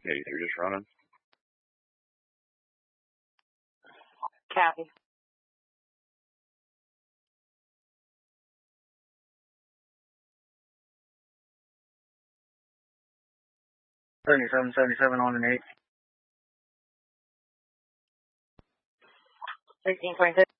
83 just running. Copy. $77.77 on an 8. 13.6.